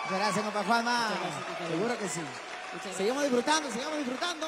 Muchas gracias, compa Juanma. Seguro que sí. Seguimos disfrutando, sigamos disfrutando.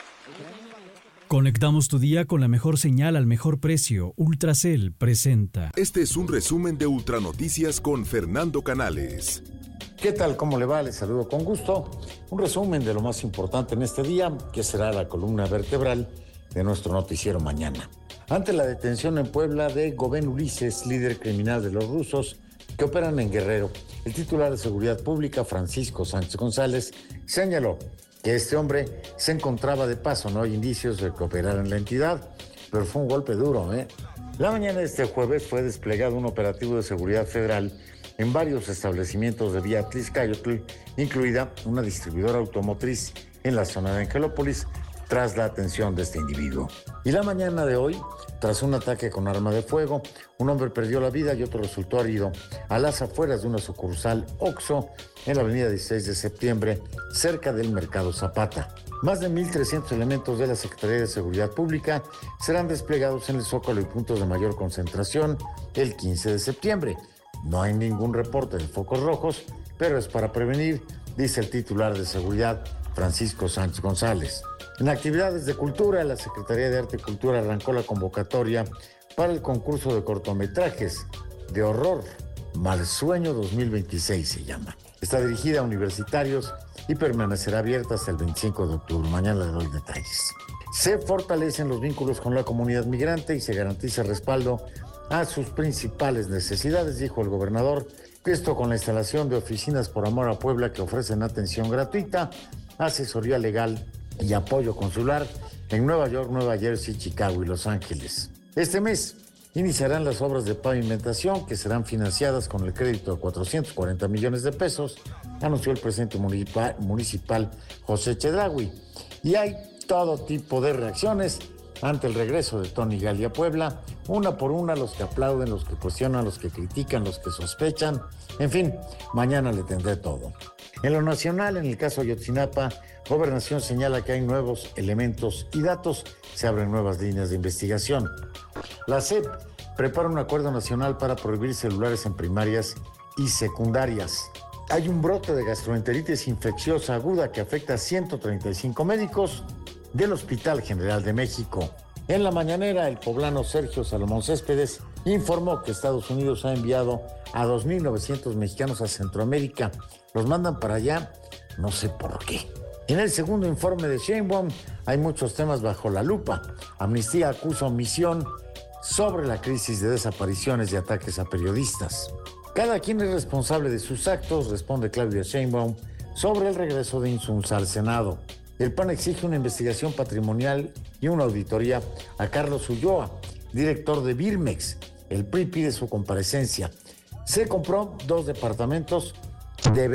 Conectamos tu día con la mejor señal al mejor precio. Ultracel presenta. Este es un resumen de Ultranoticias con Fernando Canales. ¿Qué tal? ¿Cómo le va? Les saludo con gusto. Un resumen de lo más importante en este día, que será la columna vertebral de nuestro noticiero mañana. Ante la detención en Puebla de Goben Ulises, líder criminal de los rusos que operan en Guerrero, el titular de Seguridad Pública, Francisco Sánchez González, señaló que este hombre se encontraba de paso. No hay indicios de que operara en la entidad, pero fue un golpe duro, La mañana de este jueves fue desplegado un operativo de seguridad federal en varios establecimientos de vía Atlixcayotl, incluida una distribuidora automotriz en la zona de Angelópolis, tras la atención de este individuo. Y la mañana de hoy, tras un ataque con arma de fuego, un hombre perdió la vida y otro resultó herido a las afueras de una sucursal Oxxo en la avenida 16 de septiembre, cerca del Mercado Zapata. Más de 1,300 elementos de la Secretaría de Seguridad Pública serán desplegados en el Zócalo y puntos de mayor concentración el 15 de septiembre. No hay ningún reporte de focos rojos, pero es para prevenir, dice el titular de Seguridad, Francisco Sánchez González. En actividades de cultura, la Secretaría de Arte y Cultura arrancó la convocatoria para el concurso de cortometrajes de horror, Mal Sueño 2026 se llama. Está dirigida a universitarios y permanecerá abierta hasta el 25 de octubre. Mañana le doy detalles. Se fortalecen los vínculos con la comunidad migrante y se garantiza respaldo a sus principales necesidades, dijo el gobernador. Esto con la instalación de oficinas por amor a Puebla que ofrecen atención gratuita, asesoría legal y apoyo consular en Nueva York, Nueva Jersey, Chicago y Los Ángeles. Este mes iniciarán las obras de pavimentación que serán financiadas con el crédito de 440 millones de pesos, anunció el presidente municipal José Chedraui. Y hay todo tipo de reacciones ante el regreso de Tony Gali a Puebla, una por una, los que aplauden, los que cuestionan, los que critican, los que sospechan. En fin, mañana le tendré todo. En lo nacional, en el caso Ayotzinapa, Gobernación señala que hay nuevos elementos y datos, se abren nuevas líneas de investigación. La SEP prepara un acuerdo nacional para prohibir celulares en primarias y secundarias. Hay un brote de gastroenteritis infecciosa aguda que afecta a 135 médicos del Hospital General de México. En la mañanera, el poblano Sergio Salomón Céspedes informó que Estados Unidos ha enviado a 2,900 mexicanos a Centroamérica. Los mandan para allá, no sé por qué. En el segundo informe de Sheinbaum hay muchos temas bajo la lupa. Amnistía acusa omisión sobre la crisis de desapariciones y ataques a periodistas. Cada quien es responsable de sus actos, responde Claudia Sheinbaum sobre el regreso de Insunza al Senado. El PAN exige una investigación patrimonial y una auditoría a Carlos Ulloa, director de Birmex. El PRI pide su comparecencia. Se compró 2 departamentos de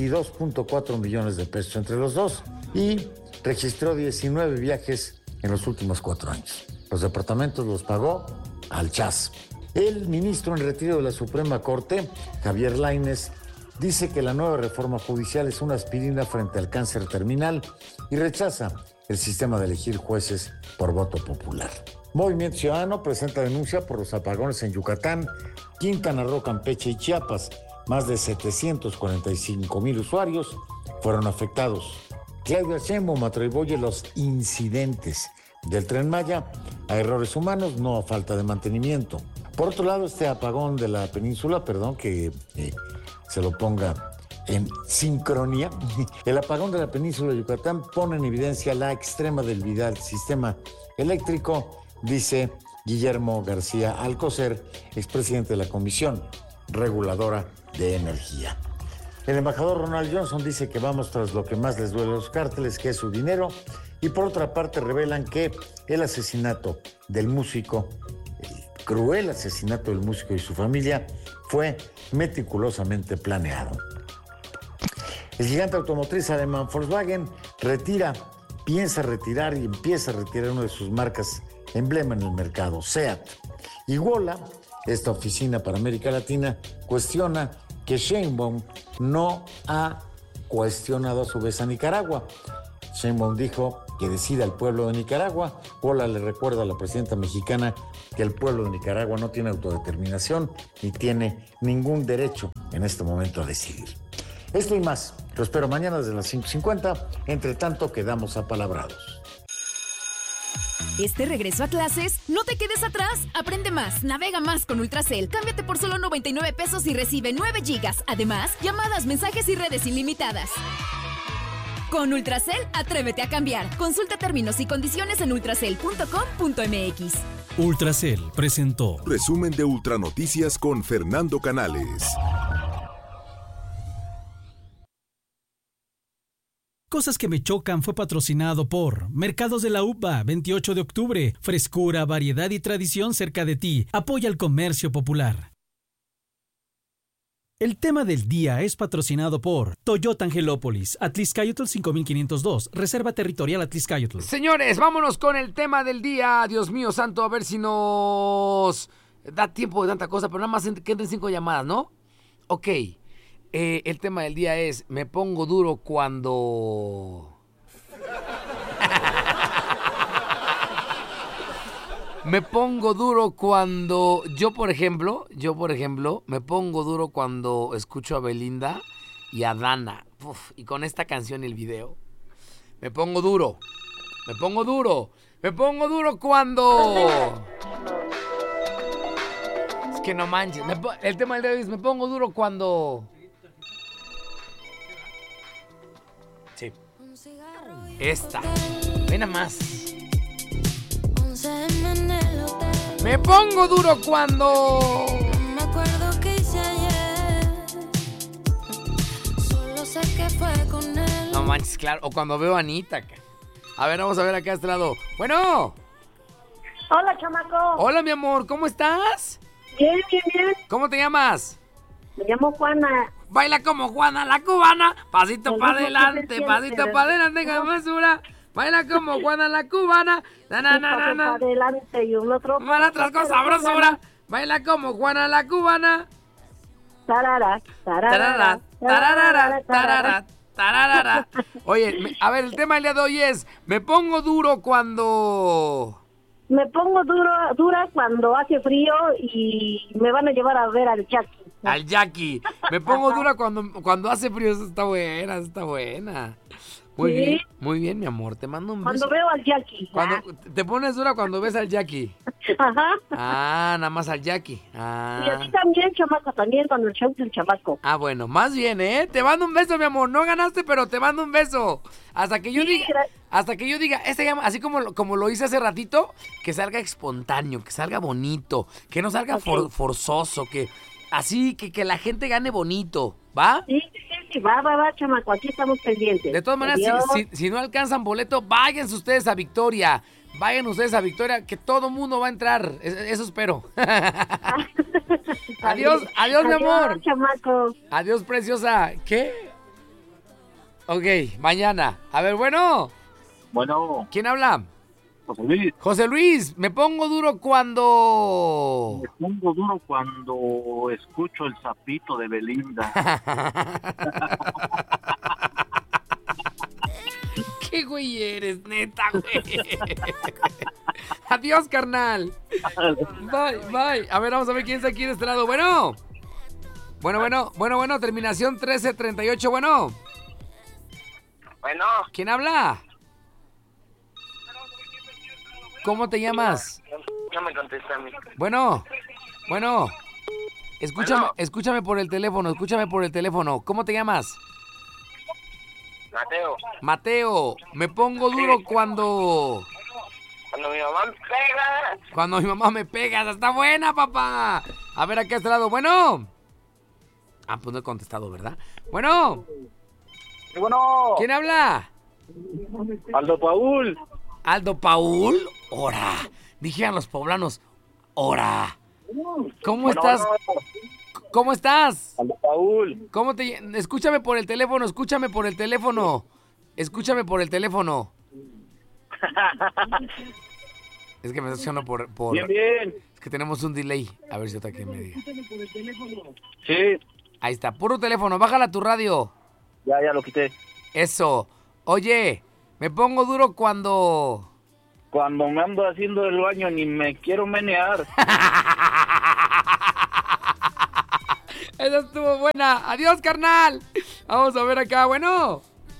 22.4 millones de pesos entre los dos y registró 19 viajes en los últimos 4 años. Los departamentos los pagó al Chas. El ministro en retiro de la Suprema Corte, Javier Lainez, dice que la nueva reforma judicial es una aspirina frente al cáncer terminal y rechaza el sistema de elegir jueces por voto popular. Movimiento Ciudadano presenta denuncia por los apagones en Yucatán, Quintana Roo, Campeche y Chiapas. Más de 745,000 usuarios fueron afectados. Claudia Sheinbaum atribuye los incidentes del Tren Maya a errores humanos, no a falta de mantenimiento. Por otro lado, este apagón de la península, que se lo ponga en sincronía, el apagón de la península de Yucatán pone en evidencia la extrema debilidad del sistema eléctrico, dice Guillermo García Alcocer, expresidente de la Comisión Reguladora de Energía. El embajador Ronald Johnson dice que vamos tras lo que más les duele a los cárteles, que es su dinero, y por otra parte revelan que el asesinato del músico, el cruel asesinato del músico y su familia, fue meticulosamente planeado. El gigante automotriz alemán Volkswagen piensa retirar y empieza a retirar una de sus marcas emblema en el mercado, SEAT. Y Wola, esta oficina para América Latina, cuestiona que Sheinbaum no ha cuestionado a su vez a Nicaragua. Sheinbaum dijo que decida el pueblo de Nicaragua. Wola le recuerda a la presidenta mexicana que el pueblo de Nicaragua no tiene autodeterminación ni tiene ningún derecho en este momento a decidir. Esto y más, lo espero mañana desde las 5:50. Entre tanto, quedamos apalabrados. Este regreso a clases, no te quedes atrás. Aprende más, navega más con Ultracel. Cámbiate por solo 99 pesos y recibe 9 gigas. Además, llamadas, mensajes y redes ilimitadas. Con Ultracel, atrévete a cambiar. Consulta términos y condiciones en ultracel.com.mx. Ultracel presentó Resumen de Ultranoticias con Fernando Canales. Cosas que me chocan fue patrocinado por Mercados de la UPA, 28 de octubre. Frescura, variedad y tradición cerca de ti. Apoya el comercio popular. El tema del día es patrocinado por Toyota Angelópolis, Atlixcayotl 5502, Reserva Territorial Atlixcayotl. Señores, vámonos con el tema del día. Dios mío santo, a ver si nos da tiempo de tanta cosa, pero nada más que entren 5 llamadas, ¿no? Ok. El tema del día es, me pongo duro cuando... me pongo duro cuando... Yo, por ejemplo, me pongo duro cuando escucho a Belinda y a Dana. Uf, y con esta canción y el video. Me pongo duro cuando... Es que no manches. El tema del día es, me pongo duro cuando... Sí. Esta. Ven nada más. Me pongo duro cuando... Me acuerdo que hice ayer. Solo sé que fue con él. No manches, claro. O cuando veo a Anita. A ver, vamos a ver acá a este lado. Bueno. Hola, chamaco. Hola, mi amor. ¿Cómo estás? Bien. ¿Cómo te llamas? Me llamo Juana. Baila como Juana la cubana. Pasito para adelante, pasito para adelante, con mesura. Baila como Juana la cubana. Para adelante y un otro. Para atrás con sabrosura. Baila como Juana la cubana. Tarara, Tarara, tarara, tarara, tarara. Oye, a ver, el tema del día de hoy es, me pongo duro cuando... Me pongo dura cuando hace frío y me van a llevar a ver al Jackie. Al Jackie. Me pongo dura cuando hace frío. Eso está buena. Muy bien, mi amor. Te mando un beso. Cuando veo al Jackie. Te pones dura cuando ves al Jackie. Ajá. Ah, nada más al Jackie. Ah. Y a ti también, chamaco, también cuando el show del chamaco. Ah, bueno, más bien, ¿eh? Te mando un beso, mi amor. No ganaste, pero te mando un beso. Hasta que yo diga, así como lo hice hace ratito, que salga espontáneo, que salga bonito, que no salga forzoso, que así, que la gente gane bonito, ¿va? Sí, va, chamaco, aquí estamos pendientes. De todas maneras, si no alcanzan boleto, váyanse ustedes a Victoria. Vayan ustedes a Victoria, que todo mundo va a entrar. Eso espero. Adiós, mi amor. Adiós, chamaco. Adiós, preciosa. ¿Qué? Ok, mañana. A ver, bueno. Bueno. ¿Quién habla? José Luis. José Luis, me pongo duro cuando... Me pongo duro cuando escucho el sapito de Belinda. ¿Qué güey eres, neta, güey? Adiós, carnal. Bye. A ver, vamos a ver quién está aquí de este lado. Bueno, terminación 1338, bueno. Bueno. ¿Quién habla? ¿Cómo te llamas? No me contesta a mí. Bueno. Escúchame por el teléfono. ¿Cómo te llamas? Mateo, me pongo duro cuando mi mamá me pega. Cuando mi mamá me pega. Está buena, papá. A ver, acá a este lado. Bueno. Ah, pues no he contestado, ¿verdad? Bueno. ¿Quién habla? Aldo Paul. ¿Aldo Paul? ¡Ora! Dijeron los poblanos. ¡Ora! ¿Cómo estás? ¿Cómo estás? Aldo Paul. Escúchame por el teléfono. Es que me estaciono por... Bien. Es que tenemos un delay. A ver si otra que me diga. Sí. Ahí está, puro teléfono. Bájala tu radio. Ya lo quité. Eso. Oye, me pongo duro cuando me ando haciendo el baño ni me quiero menear. Esa estuvo buena. Adiós, carnal. Vamos a ver acá. Bueno.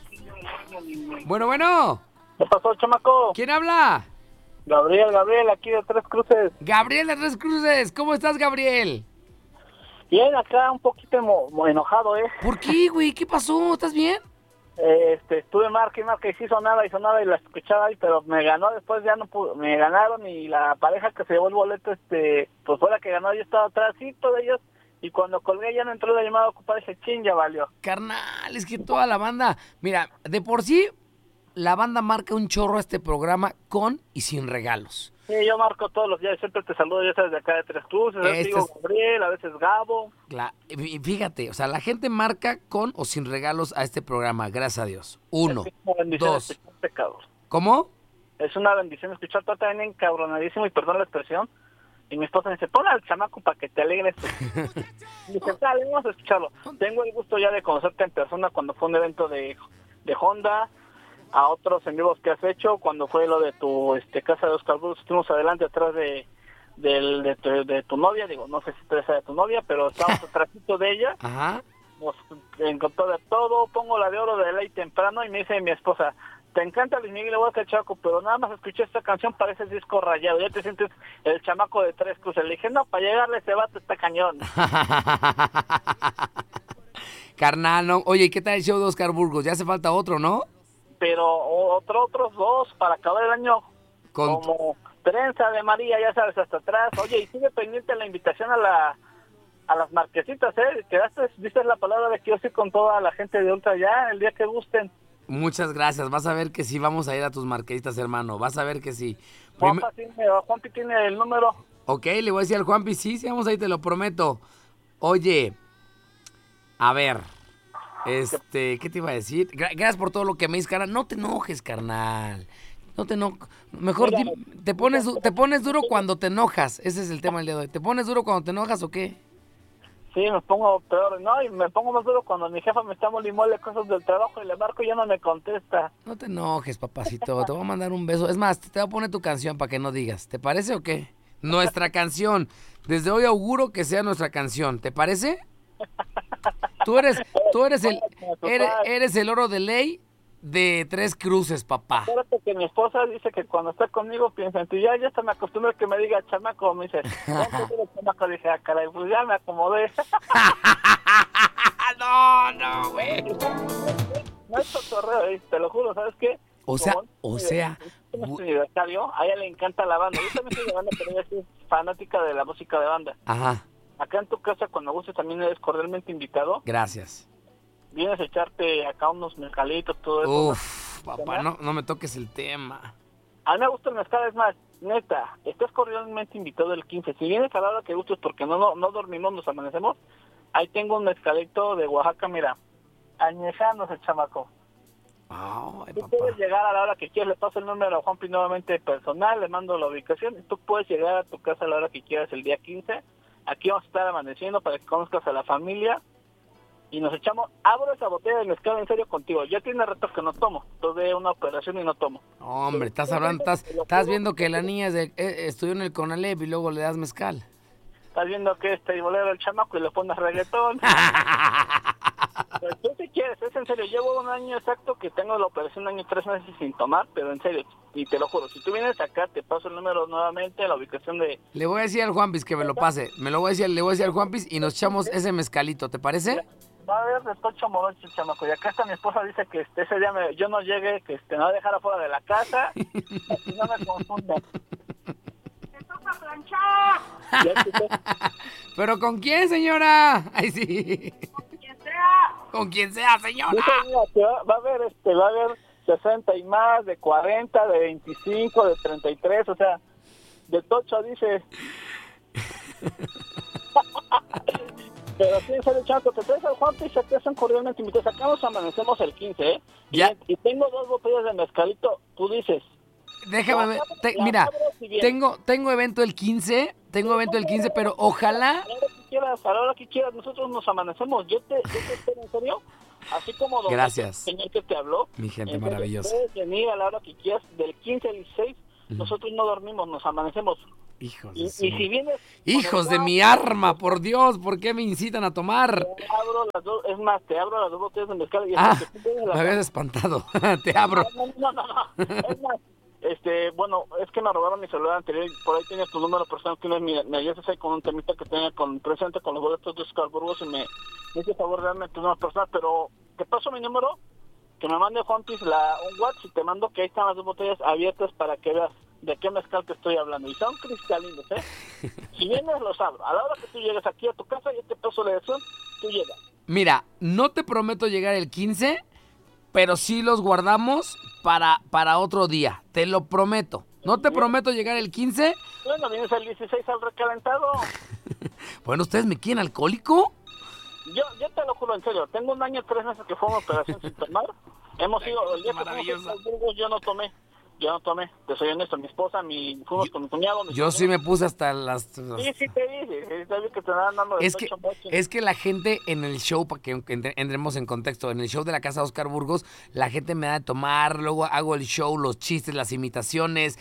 Bueno. ¿Qué pasó, chamaco? ¿Quién habla? Gabriel, aquí de Tres Cruces. Gabriel de Tres Cruces. ¿Cómo estás, Gabriel? Bien, acá un poquito enojado, ¿Por qué, güey? ¿Qué pasó? ¿Estás bien? Estuve marca y sí sonaba y la escuchaba ahí, pero me ganó, después ya no pude, me ganaron y la pareja que se llevó el boleto, pues fue la que ganó, yo estaba atrásito de ellos y cuando colgué ya no entró la llamada ocupada, dije, chin, ya valió. Carnal, es que toda la banda, mira, de por sí, la banda marca un chorro a este programa con y sin regalos. Sí, yo marco todos los días, siempre te saludo, ya sabes, de acá de Tres Cruces, a veces digo Gabriel, a veces Gabo. Fíjate, o sea, la gente marca con o sin regalos a este programa, gracias a Dios. 1, 2. ¿Cómo? Es una bendición escuchar, todo también encabronadísimo, y perdón la expresión, y mi esposa me dice, pon al chamaco para que te alegres. Y dice, dale, vamos a escucharlo. Tengo el gusto ya de conocerte en persona cuando fue un evento de Honda, a otros en vivos que has hecho, cuando fue lo de tu casa de Oscar Burgos, estuvimos adelante atrás de tu novia, digo, no sé si tú eres de tu novia, pero estábamos atrásito de ella. Ajá. Nos encontró de todo, pongo la de Oro de Ley temprano y me dice mi esposa, te encanta Luis Miguel igual que el Chaco, pero nada más escuché esta canción, parece disco rayado, ya te sientes el chamaco de Tres Cruces. Le dije, no, para llegarle a ese vato está cañón. Carnal, no. Oye, ¿qué tal el show de Oscar Burgos? Ya hace falta otro, ¿no? Pero otros dos para acabar el año como trenza de María, ya sabes, hasta atrás. Oye, y sigue pendiente la invitación a las marquesitas, dices la palabra de que yo estoy con toda la gente de Ultra ya, el día que gusten. Muchas gracias, vas a ver que sí vamos a ir a tus marquesitas, hermano, vas a ver que sí. Juanpi tiene el número. Ok, le voy a decir al Juanpi, sí, vamos ahí, te lo prometo. Oye, a ver, ¿qué te iba a decir? Gracias por todo lo que me dices, carnal. No te enojes, carnal. No te enojes. Mejor te pones duro cuando te enojas. Ese es el tema del día de hoy. ¿Te pones duro cuando te enojas o qué? Sí, me pongo peor, ¿no? Y me pongo más duro cuando mi jefa me está mole cosas del trabajo y le marco y ya no me contesta. No te enojes, papacito. Te voy a mandar un beso. Es más, te voy a poner tu canción para que no digas. ¿Te parece o qué? Nuestra canción. Desde hoy auguro que sea nuestra canción. ¿Te parece? Tú eres el oro de ley de Tres Cruces, papá. Espérate que mi esposa dice que cuando está conmigo piensa en ti. Ya hasta me acostumbro a que me diga chamaco. Me dice, chamaco. Dije, caray, pues ya me acomodé. No, güey. No es cotorreo, te lo juro, ¿sabes qué? O sea. Aniversario, a ella le encanta la banda. Yo también soy de banda, pero ella es fanática de la música de banda. Ajá. Acá en tu casa, cuando gustes, también eres cordialmente invitado. Gracias. Vienes a echarte acá unos mezcalitos, todo eso. Uf, papá, no me toques el tema. A mí me gusta el mezcal, es más, neta, estás cordialmente invitado el 15. Si vienes a la hora que gustes, porque no dormimos, nos amanecemos, ahí tengo un mezcalito de Oaxaca, mira, añejándose el chamaco. Tú puedes llegar a la hora que quieras, le paso el número a Juanpi nuevamente personal, le mando la ubicación, y tú puedes llegar a tu casa a la hora que quieras el día 15. Aquí vamos a estar amaneciendo para que conozcas a la familia y nos echamos, abro esa botella de mezcal en serio contigo. Ya tiene rato que no tomo, tuve una operación y no tomo. Hombre, estás viendo que la niña estudió en el Conalep y luego le das mezcal. Estás viendo que bolero el chamaco y le pones reggaetón. Pues tú si quieres, es en serio, llevo un año exacto que tengo la operación, 1 año y 3 meses sin tomar, pero en serio, y te lo juro, si tú vienes acá, te paso el número nuevamente, la ubicación de... Le voy a decir al Juanpis que me lo pase, le voy a decir al Juanpis y nos echamos ese mezcalito, ¿te parece? Va a haber de tocho morocho, chamaco, y acá está mi esposa, dice que ese día yo no llegue, que me va a dejar afuera de la casa, así no me confundan. ¡Te toca planchar! ¿Pero con quién, señora? Ay, sí. Con quien sea, señora. Dice, mira, va a haber 60 y más, de 40, de 25, de 33, o sea, de tocho, dice. Pero sí, en serio, Chaco, te traes al Juanpi y se te hacen cordialmente invitados. Acá nos amanecemos el 15, ¿eh? Ya. Y tengo 2 botellas de mezcalito, tú dices. Déjame ver, mira, tengo evento el 15, pero ojalá... A la hora que quieras, nosotros nos amanecemos. Yo te espero, en serio. Así como gracias, señor que te habló. Mi gente maravillosa. Puedes venir a la hora que quieras, del 15 al 16. Nosotros no dormimos, nos amanecemos. Hijos Y de si vienes... Hijos de mi arma, por Dios, ¿por qué me incitan a tomar? Te abro las dos, es más, te abro las dos botellas de mezcal y Ah, hasta que tú veas la me habías espantado. Te abro. No. Es más, bueno, es que me robaron mi celular anterior y por ahí tenía tu número personal que me ayudaste ahí con un temita que tenía presente con los boletos de Oscar Burgos y me hice favor de darme tu número personal, pero te paso mi número, que me mande Juan Piz un WhatsApp y te mando que ahí están las dos botellas abiertas para que veas de qué mezcal te estoy hablando. Y son cristalinos, ¿eh? Si vienes, los abro. A la hora que tú llegues aquí a tu casa, yo te paso la dirección, tú llegas. Mira, no te prometo llegar el 15, pero sí los guardamos para otro día. Te lo prometo. No te prometo llegar el 15. Bueno, vienes el 16 al recalentado. Bueno, ¿ustedes me quieren alcohólico? Yo te lo juro, en serio. Tengo 1 año, 3 meses que fue una operación sin tomar. Hemos ido, el día que fuimos a Burgos, yo no tomé, te soy honesto, mi esposa, fuimos con mi cuñado. Yo sí me puse hasta las... Sí, te dije que te dan dando Es que la gente en el show, para que entremos en contexto, en el show de la casa de Oscar Burgos, la gente me da de tomar, luego hago el show, los chistes, las imitaciones,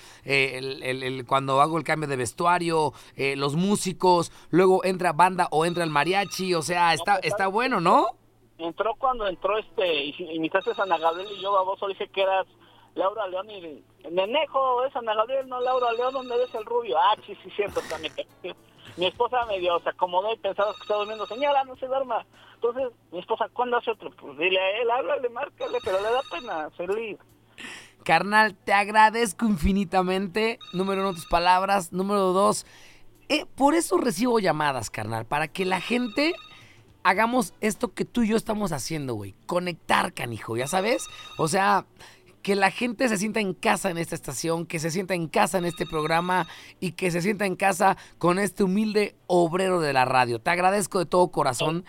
cuando hago el cambio de vestuario, los músicos, luego entra banda o entra el mariachi, o sea, está bueno, ¿no? Entró cuando entró imitaste a Ana Gabriel y yo baboso dije que eras Laura León y Nenejo, es Ana Gabriel, no Laura León, ¿dónde ves el rubio? Ah, sí, cierto, también. Mi esposa medio se acomodó y pensaba que estaba durmiendo. Señora, no se duerma. Entonces, mi esposa, ¿cuándo hace otro? Pues dile a él, háblale, márcale, pero le da pena salir. Carnal, te agradezco infinitamente. Número 1, tus palabras. Número 2, por eso recibo llamadas, carnal, para que la gente hagamos esto que tú y yo estamos haciendo, güey. Conectar, canijo, ¿ya sabes? O sea, que la gente se sienta en casa en esta estación, que se sienta en casa en este programa y que se sienta en casa con este humilde obrero de la radio. Te agradezco de todo corazón.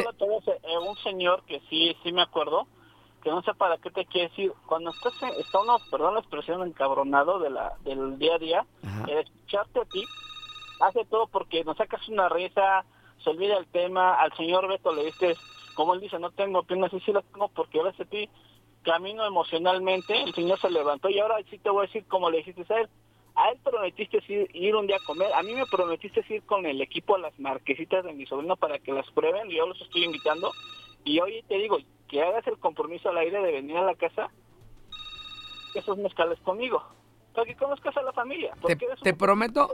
Un señor que sí me acuerdo, que no sé para qué te quiere decir, cuando está uno, perdón la expresión, encabronado del día a día, escucharte a ti, hace todo porque nos sacas una risa, se olvida el tema, al señor Beto le dices, como él dice, no tengo piernas, sí las tengo porque gracias a ti camino emocionalmente, el señor se levantó y ahora sí te voy a decir como le dijiste a él prometiste ir un día a comer, a mí me prometiste ir con el equipo a las marquesitas de mi sobrino para que las prueben, y yo los estoy invitando, y hoy te digo, que hagas el compromiso al aire de venir a la casa, esos mezcales conmigo, para que conozcas a la familia. Te prometo,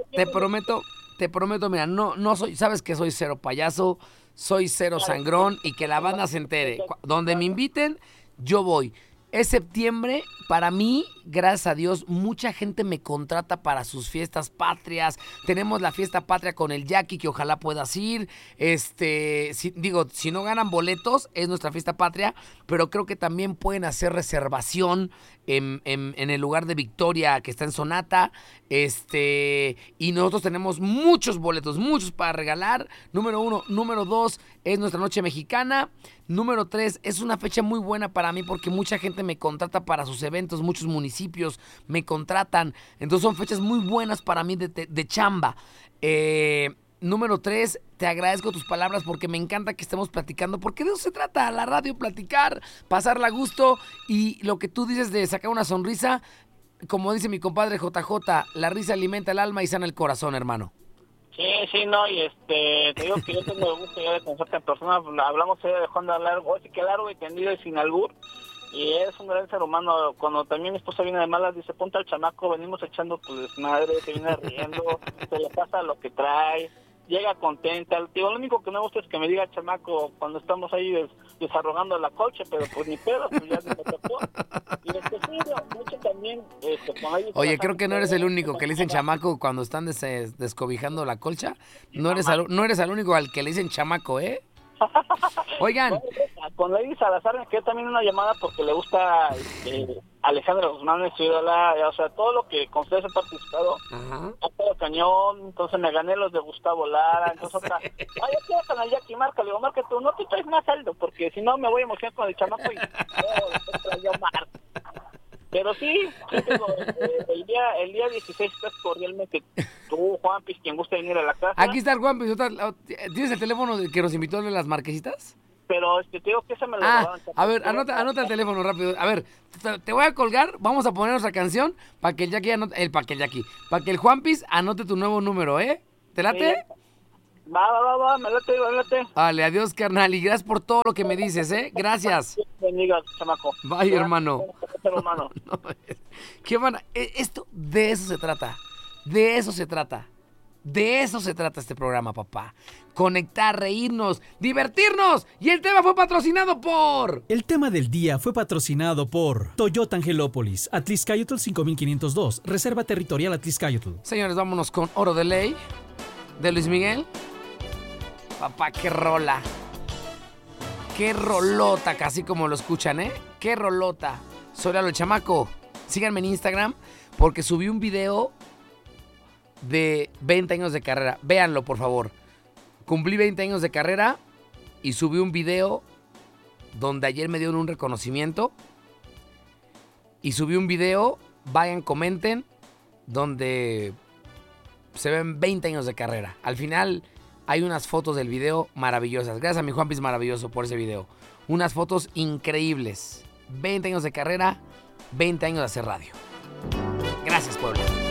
mira, no soy, sabes que soy cero payaso, soy cero sangrón, y que la banda se entere, donde me inviten, yo voy. Es septiembre, para mí, gracias a Dios, mucha gente me contrata para sus fiestas patrias. Tenemos la fiesta patria con el Jackie, que ojalá puedas ir. Si no ganan boletos, es nuestra fiesta patria, pero creo que también pueden hacer reservación en el lugar de Victoria, que está en Sonata. Y nosotros tenemos muchos boletos, muchos para regalar. Número 1. Número 2, es nuestra noche mexicana. Número 3, es una fecha muy buena para mí porque mucha gente me contrata para sus eventos, muchos municipios me contratan. Entonces son fechas muy buenas para mí de chamba. Número 3, te agradezco tus palabras porque me encanta que estemos platicando, porque de eso se trata, la radio, platicar, pasarla a gusto, y lo que tú dices de sacar una sonrisa, como dice mi compadre JJ, la risa alimenta el alma y sana el corazón, hermano. Sí, no, y te digo que yo tengo el gusto ya de conocerte en persona, hablamos de dejando de hablar, así que largo y tendido y sin albur, y es un gran ser humano. Cuando también mi esposa viene de malas, dice, ponte al chamaco, venimos echando tu desmadre, se viene riendo, se le pasa lo que trae, llega contenta. Digo, lo único que me gusta es que me diga chamaco cuando estamos ahí desarrogando la colcha, pero pues ni pedo, pues ya se me tocó. Y sí, mucho también, Oye, creo que no eres el único que le dicen chamaco cuando están descobijando la colcha. No eres el único al que le dicen chamaco, ¿eh? Oigan, con Lady Salazar me quedé también una llamada porque le gusta Alejandra Guzmán, es su ídola, o sea, todo lo que con ustedes he participado, ha estado cañón. Entonces me gané los de Gustavo Lara, entonces otra, yo quiero con el Jackie, marca, le digo, marca tú, no te traes más saldo, porque si no me voy a emocionar con el chamaco y yo marco. Pero sí, digo, el día 16 estás cordialmente tú, Juanpis, quien guste venir a la casa. Aquí está el Juanpis. ¿Tienes el teléfono que nos invitó de las marquesitas? Te pero te digo que esa me la robaron. A ver, anota el teléfono rápido. A ver, te voy a colgar, vamos a poner nuestra canción para que el Jackie para que el Juanpis anote tu nuevo número, ¿eh? ¿Te late? Va, me late. Vale, adiós, carnal, y gracias por todo lo que me dices, ¿eh? Gracias. Bendiga, chamaco. Bye, hermano. Hermano. No, ¿qué van a... Esto, de eso se trata. De eso se trata. De eso se trata este programa, papá. Conectar, reírnos, divertirnos. Y el tema fue patrocinado por... El tema del día fue patrocinado por Toyota Angelópolis, Atlixcayotl 5502, Reserva Territorial Atlixcayotl. Señores, vámonos con Oro de Ley, de Luis Miguel. Papá, qué rola. Qué rolota, casi como lo escuchan, ¿eh? Qué rolota. Soy Lalo el Chamaco. Síganme en Instagram porque subí un video de 20 años de carrera. Véanlo, por favor. Cumplí 20 años de carrera y subí un video donde ayer me dieron un reconocimiento. Y subí un video, vayan, comenten, donde se ven 20 años de carrera. Al final hay unas fotos del video maravillosas. Gracias a mi Juanpis maravilloso por ese video. Unas fotos increíbles. 20 años de carrera, 20 años de hacer radio. Gracias, pueblo.